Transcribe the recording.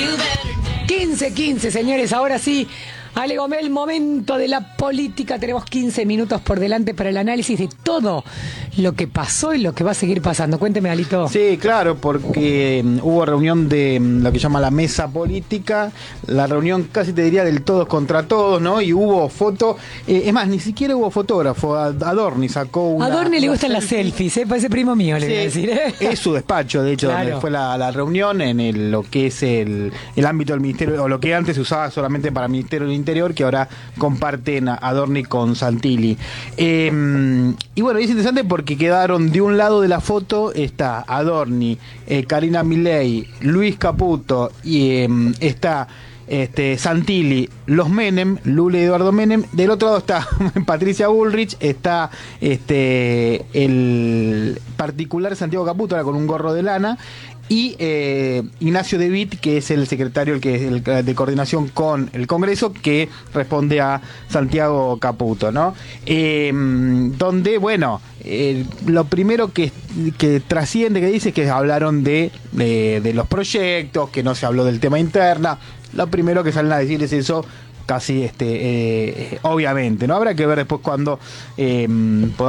15, señores, ahora sí. Ale Gomel, momento de la política. Tenemos 15 minutos por delante para el análisis de todo lo que pasó y lo que va a seguir pasando. Cuénteme, Alito. Sí, claro, porque hubo reunión de lo que llama la mesa política, la reunión casi te diría del todos contra todos, ¿no? Y hubo foto, es más, ni siquiera hubo fotógrafo, Adorni sacó una... A Adorni le gustan las selfies, parece primo mío, le voy a decir. Es su despacho, de hecho, claro, donde fue la reunión en lo que es el ámbito del ministerio, o lo que antes se usaba solamente para el Ministerio del Interior, que ahora comparten a Adorni con Santilli. Y bueno, es interesante porque quedaron de un lado de la foto, está Adorni, Karina Milei, Luis Caputo y está Santilli, los Menem, Lula y Eduardo Menem. Del otro lado está Patricia Bullrich, está el particular Santiago Caputo, ahora con un gorro de lana, y Ignacio De Witt, que es el secretario de coordinación con el Congreso, que responde a Santiago Caputo, ¿no? Donde, bueno, lo primero que trasciende, que dice, es que hablaron de los proyectos, que no se habló del tema interna. Lo primero que salen a decir es eso, casi obviamente, ¿no? Habrá que ver después cuando